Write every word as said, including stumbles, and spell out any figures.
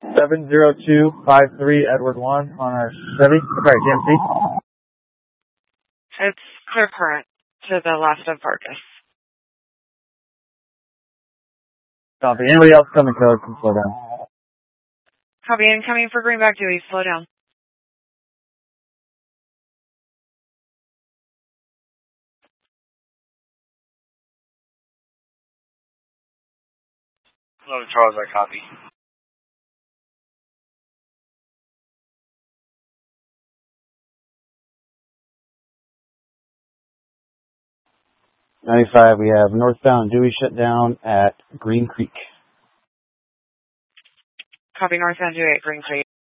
seven zero two five three Edward one on our Chevy. Sorry, G M C. It's clear current to the left of Vargas. Copy. Anybody else coming code can slow down. Copy. Incoming for Greenback Dewey. Slow down. Hello, Charles, I copy. ninety-five, we have northbound Dewey shut down at Green Creek. Copy. Northbound Dewey at Green Creek.